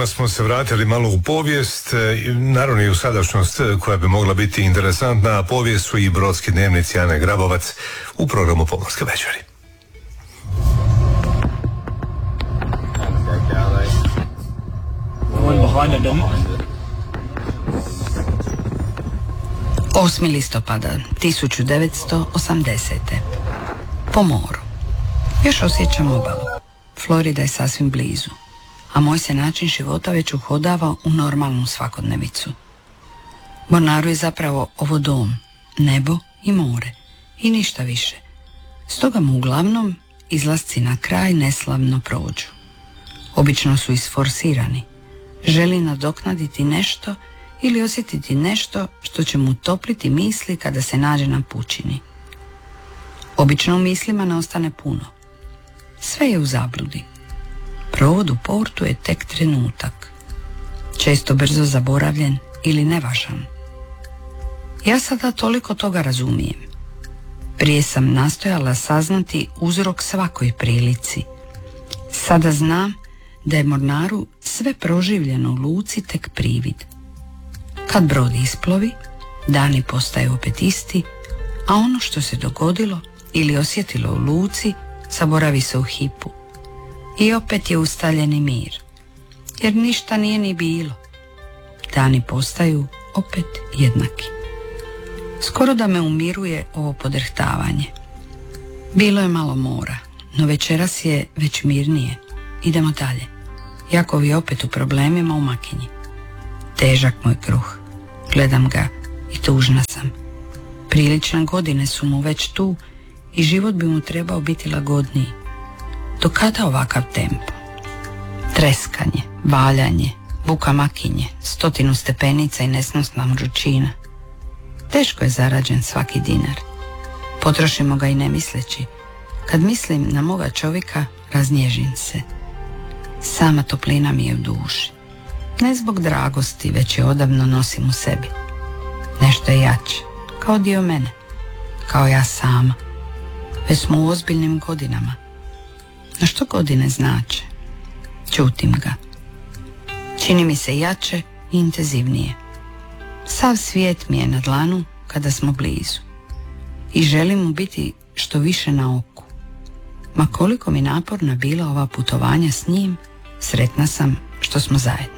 kojima smo se vratili malo u povijest, naravno i u sadašnjost koja bi mogla biti interesantna, a povijest su i brodski dnevnici Ane Grabovac u programu Pomorske večeri. Osmi listopada 1980. Po moru. Još osjećam obalu. Florida je sasvim blizu, a moj se način života već uhodava u normalnu svakodnevicu. Mornaru je zapravo ovo dom, nebo i more i ništa više. Stoga mu uglavnom izlasci na kraj neslavno prođu. Obično su isforsirani. Želi nadoknaditi nešto ili osjetiti nešto što će mu topliti misli kada se nađe na pučini. Obično u mislima ne ostane puno. Sve je u zabludi. Provod u portu je tek trenutak. Često brzo zaboravljen ili nevažan. Ja sada toliko toga razumijem. Prije sam nastojala saznati uzrok svakoj prilici. Sada znam da je mornaru sve proživljeno u luci tek privid. Kad brod isplovi, dani postaju opet isti, a ono što se dogodilo ili osjetilo u luci zaboravi se u hipu. I opet je ustaljeni mir, jer ništa nije ni bilo. Dani postaju opet jednaki. Skoro da me umiruje ovo podrhtavanje. Bilo je malo mora, no večeras je već mirnije. Idemo dalje. Jakov je opet u problemima u Makinji. Težak moj kruh. Gledam ga i tužna sam. Prilične godine su mu već tu i život bi mu trebao biti lagodniji. Do kada ovakav tempo? Treskanje, valjanje, buka Makinje, 100 stepenica i nesnosna vrućina. Teško je zarađen svaki dinar. Potrošimo ga i ne misleći. Kad mislim na moga čovjeka, raznježim se. Sama toplina mi je u duši. Ne zbog dragosti, već je odavno nosim u sebi. Nešto je jače, kao dio mene, kao ja sama. Već smo u ozbiljnim godinama. No što godine znače? Čutim ga. Čini mi se jače i intenzivnije. Sav svijet mi je na dlanu kada smo blizu. I želim mu biti što više na oku. Ma koliko mi naporna bila ova putovanja s njim, sretna sam što smo zajedno.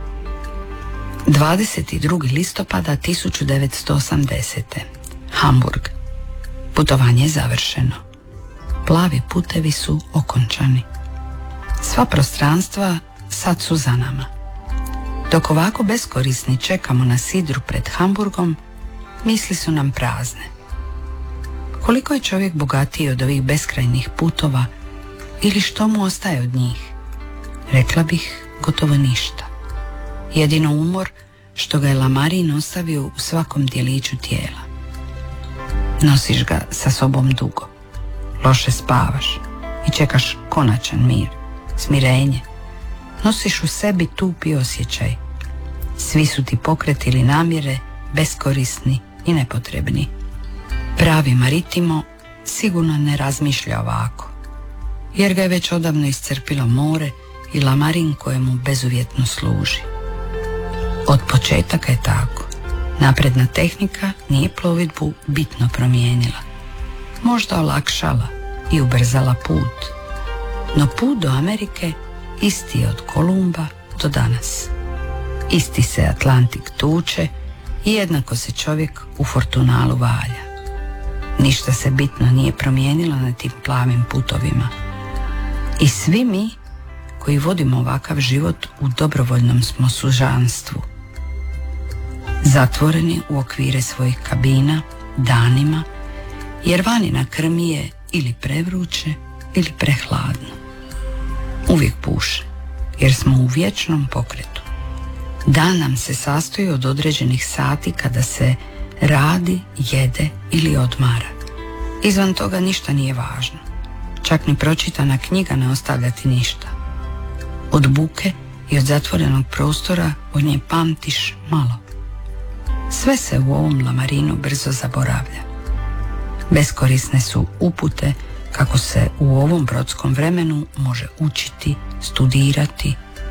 22. listopada 1980. Hamburg. Putovanje je završeno. Plavi putevi su okončani. Sva prostranstva sad su za nama. Dok ovako beskorisni čekamo na sidru pred Hamburgom, misli su nam prazne. Koliko je čovjek bogatiji od ovih beskrajnih putova ili što mu ostaje od njih? Rekla bih gotovo ništa. Jedino umor što ga je Lamarin ostavio u svakom dijeliću tijela. Nosiš ga sa sobom dugo. Loše spavaš i čekaš konačan mir, smirenje. Nosiš u sebi tupi osjećaj. Svi su ti pokreti ili namjere beskorisni i nepotrebni. Pravi Maritimo sigurno ne razmišlja ovako, jer ga je već odavno iscrpilo more i Lamarin kojemu bezuvjetno služi. Od početaka je tako. Napredna tehnika nije plovidbu bitno promijenila. Možda olakšala i ubrzala put. No put do Amerike isti je od Kolumba do danas. Isti se Atlantik tuče i jednako se čovjek u Fortunalu valja. Ništa se bitno nije promijenilo na tim plavim putovima. I svi mi koji vodimo ovakav život u dobrovoljnom smo sužanstvu. Zatvoreni u okvire svojih kabina danima, jer vani na krmi je ili prevruće ili prehladno. Uvijek puše, jer smo u vječnom pokretu. Dan nam se sastoji od određenih sati kada se radi, jede ili odmara. Izvan toga ništa nije važno. Čak ni pročitana knjiga ne ostavlja ti ništa. Od buke i od zatvorenog prostora od nje pamtiš malo. Sve se u ovom Lamarinu brzo zaboravlja. Beskorisne su upute kako se u ovom brodskom vremenu može učiti, studirati,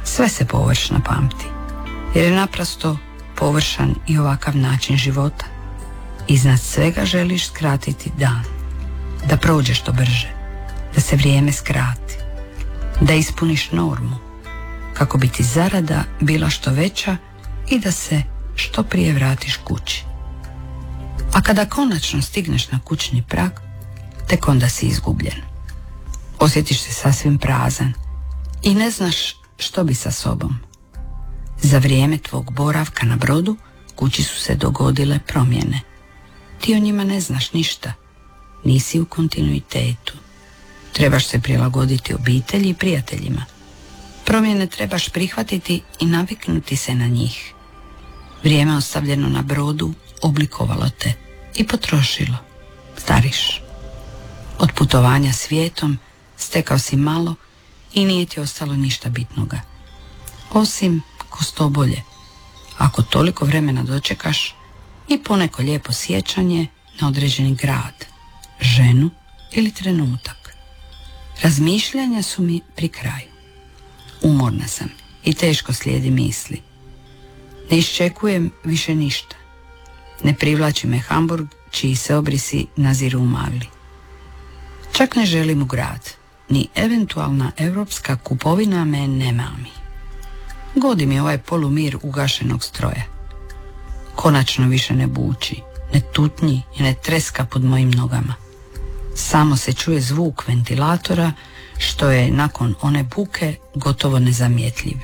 Sve se površno pamti, jer je naprosto površan i ovakav način života. Iznad svega želiš skratiti dan, da prođe što brže, da se vrijeme skrati, da ispuniš normu, kako bi ti zarada bila što veća i da se što prije vratiš kući. A kada konačno stigneš na kućni prag, tek onda si izgubljen. Osjetiš se sasvim prazan i ne znaš što bi sa sobom. Za vrijeme tvog boravka na brodu kući su se dogodile promjene. Ti o njima ne znaš ništa, nisi u kontinuitetu. Trebaš se prilagoditi obitelji i prijateljima. Promjene trebaš prihvatiti i naviknuti se na njih. Vrijeme ostavljeno na brodu oblikovalo te i potrošilo. Stariš. Od putovanja svijetom stekao si malo i nije ti ostalo ništa bitnoga. Osim ko sto bolje, ako toliko vremena dočekaš i poneko lijepo sjećanje na određeni grad, ženu ili trenutak. Razmišljanja su mi pri kraju. Umorna sam i teško slijedi misli. Ne iščekujem više ništa. Ne privlači me Hamburg, čiji se obrisi naziru u magli. Čak ne želim u grad, ni eventualna europska kupovina me ne mami. Godi mi ovaj polumir ugašenog stroja. Konačno više ne buči, ne tutnji i ne treska pod mojim nogama. Samo se čuje zvuk ventilatora, što je nakon one buke gotovo nezamjetljiv.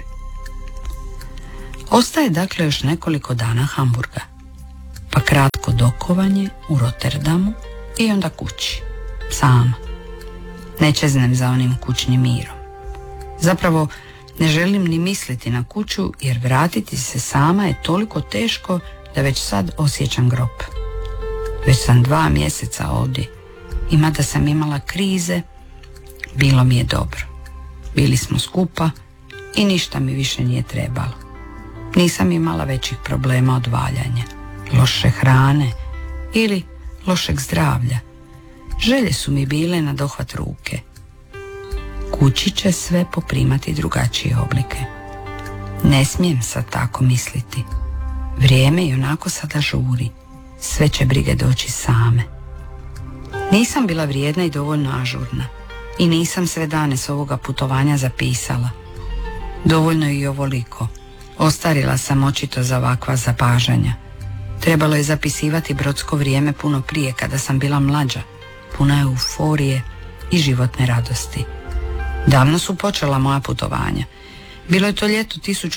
Ostaje dakle još nekoliko dana Hamburga, pa kratko dokovanje u Rotterdamu i onda kući, sama. Ne čeznem za onim kućnim mirom. Zapravo ne želim ni misliti na kuću, jer vratiti se sama je toliko teško da već sad osjećam grob. Već sam 2 mjeseca ovdje i mada sam imala krize, bilo mi je dobro. Bili smo skupa i ništa mi više nije trebalo. Nisam imala većih problema od valjanja, loše hrane ili lošeg zdravlja. Želje su mi bile na dohvat ruke. Kući će sve poprimati drugačije oblike. Ne smijem sad tako misliti. Vrijeme i onako sada žuri. Sve će brige doći same. Nisam bila vrijedna i dovoljno ažurna. I nisam sve dane s ovoga putovanja zapisala. Dovoljno je i ovoliko. Ostarila sam očito za ovakva zapažanja. Trebalo je zapisivati brodsko vrijeme puno prije, kada sam bila mlađa, puna euforije i životne radosti. Davno su počela moja putovanja. Bilo je to ljeto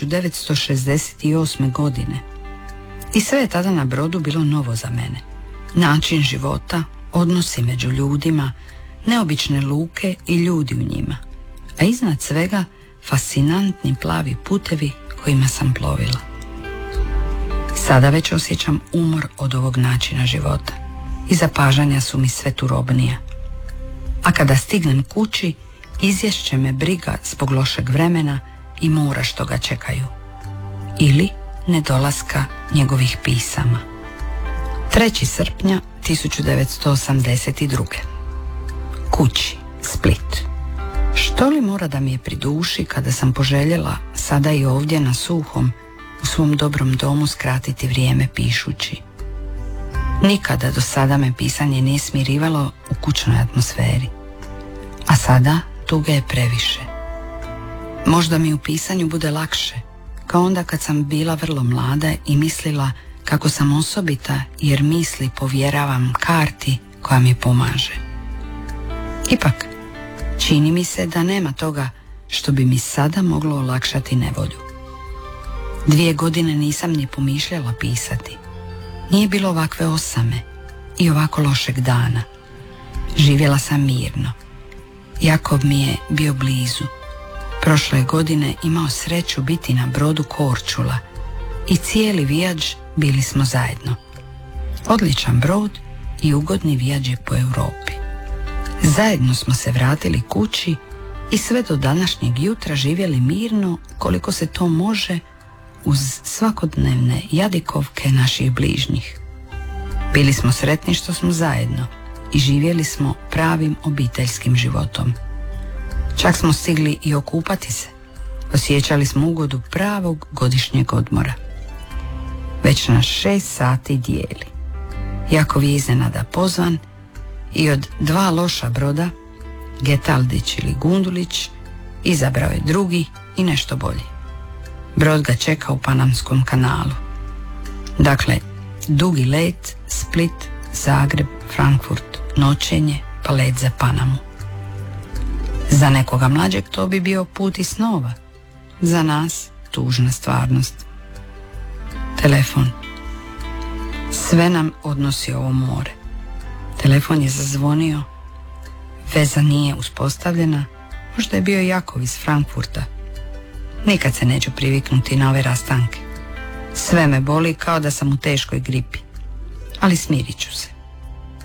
1968. godine. I sve je tada na brodu bilo novo za mene. Način života, odnosi među ljudima, neobične luke i ljudi u njima. A iznad svega fascinantni plavi putevi kojima sam plovila. Sada već osjećam umor od ovog načina života i zapažanja su mi sve turobnija. A kada stignem kući, izješće me briga zbog lošeg vremena i mora što ga čekaju. Ili nedolaska njegovih pisama. 3. srpnja 1982. Kući, Split. Što li mora da mi je pri duši kada sam poželjela sada i ovdje na suhom u svom dobrom domu skratiti vrijeme pišući. Nikada do sada me pisanje nije smirivalo u kućnoj atmosferi. A sada tuge je previše. Možda mi u pisanju bude lakše, kao onda kad sam bila vrlo mlada i mislila kako sam osobita jer misli povjeravam karti koja mi pomaže. Ipak, čini mi se da nema toga što bi mi sada moglo olakšati nevolju. 2 godine nisam ni pomišljala pisati. Nije bilo ovakve osame i ovako lošeg dana. Živjela sam mirno. Jakov mi je bio blizu. Prošle godine imao sreću biti na brodu Korčula i cijeli vijađ bili smo zajedno. Odličan brod i ugodni vijađe po Europi. Zajedno smo se vratili kući i sve do današnjeg jutra živjeli mirno koliko se to može uz svakodnevne jadikovke naših bližnjih. Bili smo sretni što smo zajedno i živjeli smo pravim obiteljskim životom. Čak smo stigli i okupati se, Osjećali smo ugodu pravog godišnjeg odmora. Već nas 6 sati dijeli. Jakov je iznenada pozvan i od 2 loša broda, Getaldić ili Gundulić, izabrao je drugi i nešto bolji. Brod ga čeka u Panamskom kanalu. Dakle, dugi let, Split, Zagreb, Frankfurt, noćenje, pa let za Panamu. Za nekoga mlađeg to bi bio put iz snova. Za nas tužna stvarnost. Telefon. Sve nam odnosi ovo more. Telefon je zazvonio. Veza nije uspostavljena. Možda je bio Jakov iz Frankfurta. Nikad se neću priviknuti na ove rastanke. Sve me boli kao da sam u teškoj gripi. Ali smirit ću se.